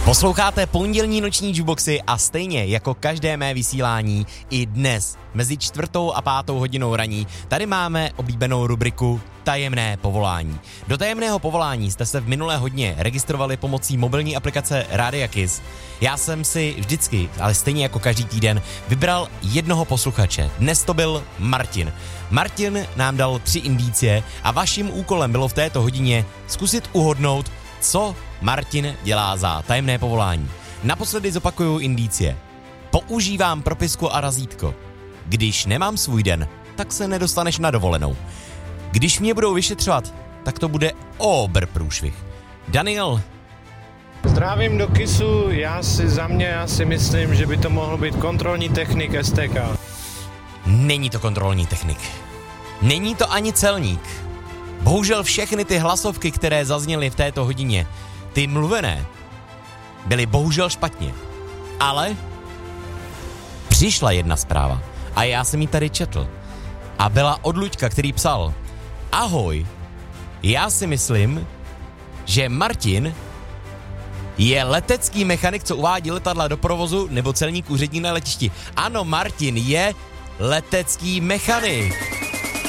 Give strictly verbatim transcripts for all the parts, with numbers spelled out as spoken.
Posloucháte pondělní noční jukeboxy a stejně jako každé mé vysílání i dnes mezi čtvrtou a pátou hodinou raní tady máme oblíbenou rubriku Tajemné povolání. Do tajemného povolání jste se v minulé hodině registrovali pomocí mobilní aplikace Rádia Kiss. Já jsem si vždycky, ale stejně jako každý týden, vybral jednoho posluchače. Dnes to byl Martin. Martin nám dal tři indicie a vaším úkolem bylo v této hodině zkusit uhodnout, co Martin dělá za tajemné povolání. Naposledy zopakuju indicie. Používám propisku a razítko. Když nemám svůj den, tak se nedostaneš na dovolenou. Když mě budou vyšetřovat, tak to bude obr průšvih. Daniel. Zdravím do Kissu, já si za mě, já si myslím, že by to mohl být kontrolní technik S T K. Není to kontrolní technik. Není to ani celník. Bohužel všechny ty hlasovky, které zazněly v této hodině, ty mluvené, byly bohužel špatně. Ale přišla jedna zpráva a já jsem ji tady četl. A byla od Luďka, který psal: Ahoj, já si myslím, že Martin je letecký mechanik, co uvádí letadla do provozu, nebo celník úřední na letišti. Ano, Martin je letecký mechanik.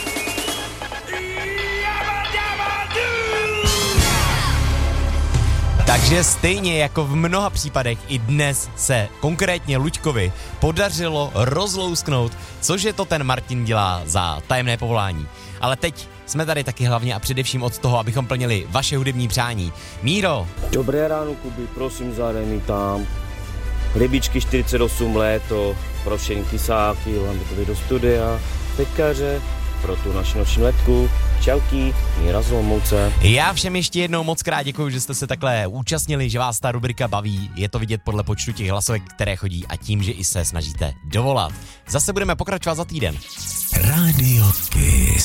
Takže stejně jako v mnoha případech i dnes se konkrétně Luďkovi podařilo rozlousknout, cože to ten Martin dělá za tajemné povolání. Ale teď jsme tady taky hlavně a především od toho, abychom plnili vaše hudební přání. Míro. Dobré ráno, Kuby, prosím, zahraj mi tam Rybičky čtyřicet osm léto, pro všechny kysáky, lambitově do studia, pekaře, pro tu naši noční letku. Čauky, Míra z Olomouce. Já všem ještě jednou moc krát děkuji, že jste se takhle účastnili, že vás ta rubrika baví. Je to vidět podle počtu těch hlasovek, které chodí a tím, že i se snažíte dovolat. Zase budeme pokračovat za týden. Radio Kiss.